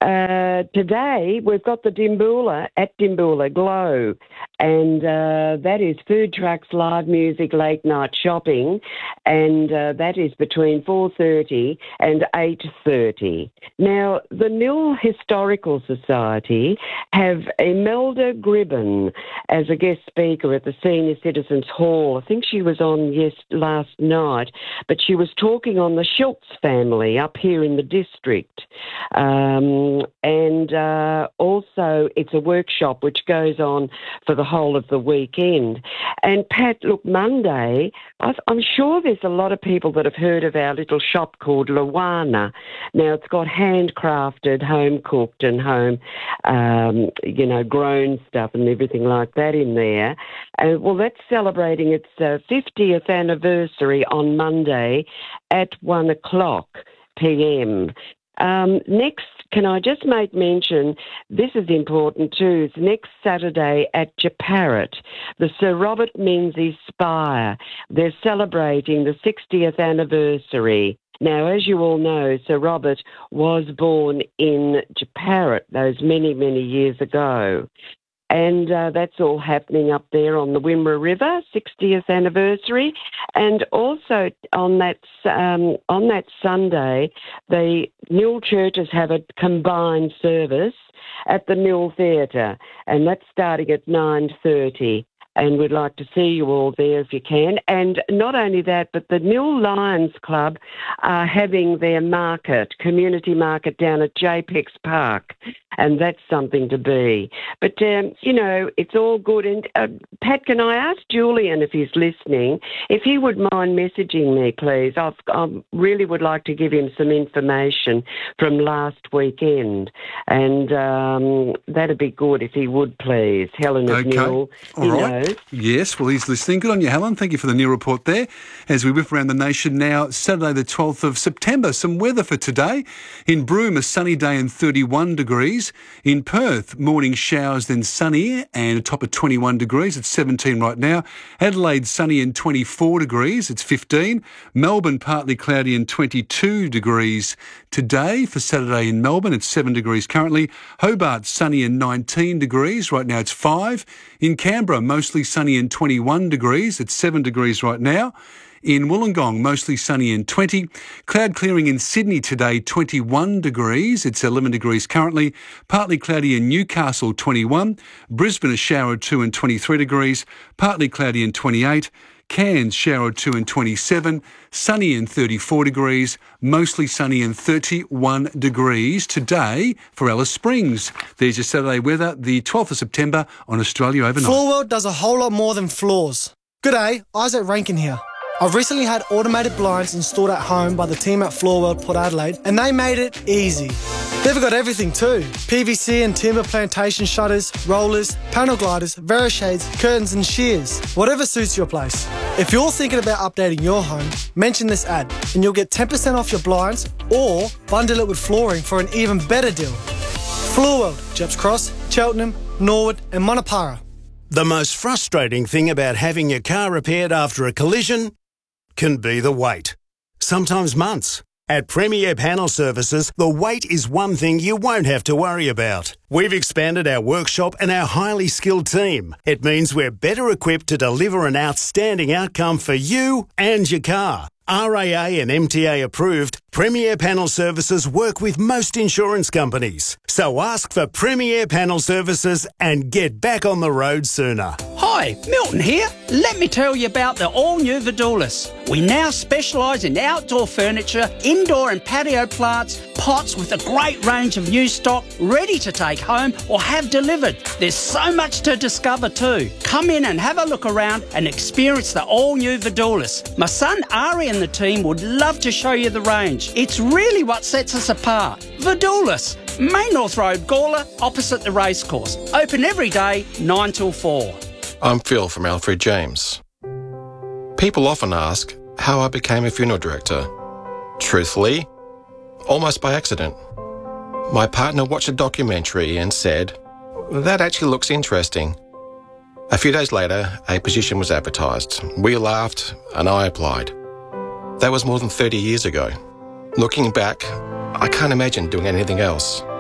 Today, we've got the Dimboola at Dimboola Glow, and that is food trucks, live music, late night shopping, and that is between 4:30 and 8:30. Now, the Mill Historical Society have Imelda Gribben as a guest speaker at the Senior Citizens Hall. I think she was on last night, but she was talking on the Schultz family up here in the district. And also it's a workshop which goes on for the whole of the weekend. And Pat, look, Monday, I'm sure there's a lot of people that have heard of our little shop called Luana. Now, it's got handcrafted, home-cooked and home, grown stuff and everything like that in there. Well, that's celebrating its 50th anniversary on Monday at 1:00 p.m. Next, can I just make mention, this is important too, it's next Saturday at Jeparit, the Sir Robert Menzies Spire. They're celebrating the 60th anniversary. Now, as you all know, Sir Robert was born in Jeparit those many, many years ago. And that's all happening up there on the Wimmera River, 60th anniversary. And also on that Sunday, the Mill churches have a combined service at the Mill Theatre, and that's starting at 9:30. And we'd like to see you all there if you can. And not only that, but the Mill Lions Club are having their community market down at JPEX Park, and that's something to be. But, it's all good. And, Pat, can I ask Julian, if he's listening, if he would mind messaging me, please? I really would like to give him some information from last weekend, and that'd be good if he would, please. Helen of Mill. All right. Yes, well, he's listening. Good on you, Helen. Thank you for the new report there. As we whip around the nation now, Saturday the 12th of September, some weather for today. In Broome, a sunny day and 31 degrees. In Perth, morning showers, then sunny and a top of 21 degrees. It's 17 right now. Adelaide, sunny and 24 degrees. It's 15. Melbourne, partly cloudy and 22 degrees today. For Saturday in Melbourne, it's 7 degrees currently. Hobart, sunny and 19 degrees. Right now it's 5. In Canberra, mostly sunny and 21 degrees. It's 7 degrees right now. In Wollongong, mostly sunny and 20. Cloud clearing in Sydney today, 21 degrees. It's 11 degrees currently. Partly cloudy in Newcastle, 21. Brisbane, a shower or 2 and 23 degrees. Partly cloudy and 28. Cairns, shower or 2 and 27. Sunny and 34 degrees. Mostly sunny and 31 degrees today for Alice Springs. There's your Saturday weather, the 12th of September on Australia Overnight. Floor World does a whole lot more than floors. G'day, Isaac Rankin here. I've recently had automated blinds installed at home by the team at Floor World Port Adelaide, and they made it easy. They've got everything too. PVC and timber plantation shutters, rollers, panel gliders, Verishades, curtains and shears. Whatever suits your place. If you're thinking about updating your home, mention this ad and you'll get 10% off your blinds or bundle it with flooring for an even better deal. Floor World, Jeps Cross, Cheltenham, Norwood and Monopara. The most frustrating thing about having your car repaired after a collision can be the wait. Sometimes months. At Premier Panel Services, the wait is one thing you won't have to worry about. We've expanded our workshop and our highly skilled team. It means we're better equipped to deliver an outstanding outcome for you and your car. RAA and MTA approved, Premier Panel Services work with most insurance companies. So ask for Premier Panel Services and get back on the road sooner. Hi, Milton here. Let me tell you about the all-new Vidulis. We now specialise in outdoor furniture, indoor and patio plants, pots with a great range of new stock ready to take home or have delivered. There's so much to discover too. Come in and have a look around and experience the all-new Vidulis. My son Ari and the team would love to show you the range. It's really what sets us apart. Vidulis, Main North Road, Gawler, opposite the racecourse. Open every day, 9 till 4. I'm Phil from Alfred James. People often ask how I became a funeral director. Truthfully, almost by accident. My partner watched a documentary and said, "That actually looks interesting." A few days later, a position was advertised. We laughed and I applied. That was more than 30 years ago. Looking back, I can't imagine doing anything else.